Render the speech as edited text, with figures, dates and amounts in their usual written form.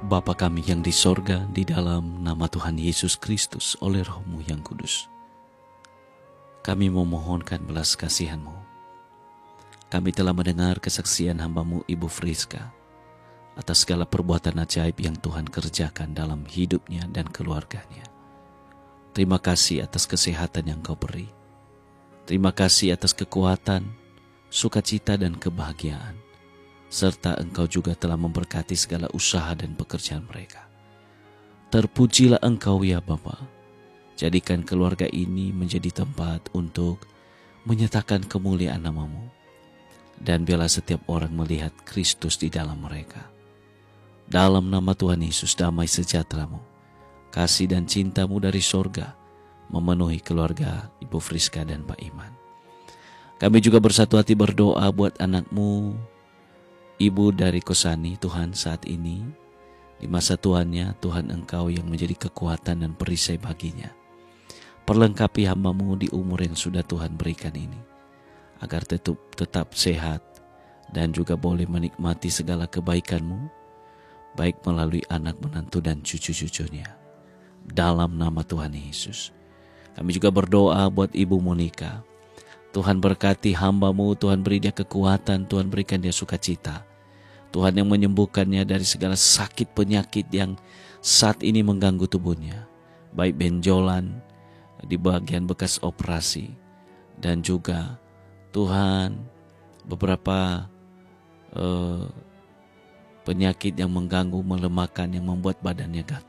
Bapa kami yang di sorga, di dalam nama Tuhan Yesus Kristus oleh Roh-Mu yang kudus, kami memohonkan belas kasihan-Mu. Kami telah mendengar kesaksian hamba-Mu Ibu Friska atas segala perbuatan ajaib yang Tuhan kerjakan dalam hidupnya dan keluarganya. Terima kasih atas kesehatan yang Kau beri. Terima kasih atas kekuatan, sukacita dan kebahagiaan. Serta Engkau juga telah memberkati segala usaha dan pekerjaan mereka. Terpujilah Engkau ya Bapa. Jadikan keluarga ini menjadi tempat untuk menyatakan kemuliaan nama-Mu. Dan biarlah setiap orang melihat Kristus di dalam mereka. Dalam nama Tuhan Yesus, damai sejahtera-Mu, kasih dan cinta-Mu dari sorga memenuhi keluarga Ibu Friska dan Pak Iman. Kami juga bersatu hati berdoa buat anak-Mu, Ibu dari Kosani, Tuhan, saat ini di masa tuannya, Tuhan Engkau yang menjadi kekuatan dan perisai baginya. Perlengkapi hamba-Mu di umur yang sudah Tuhan berikan ini, agar tetap sehat dan juga boleh menikmati segala kebaikan-Mu, baik melalui anak, menantu dan cucu-cucunya. Dalam nama Tuhan Yesus. Kami juga berdoa buat Ibu Monica. Tuhan berkati hamba-Mu, Tuhan beri dia kekuatan, Tuhan berikan dia sukacita. Tuhan yang menyembuhkannya dari segala sakit penyakit yang saat ini mengganggu tubuhnya. Baik benjolan di bagian bekas operasi. Dan juga Tuhan beberapa penyakit yang mengganggu, melemahkan, yang membuat badannya gatal.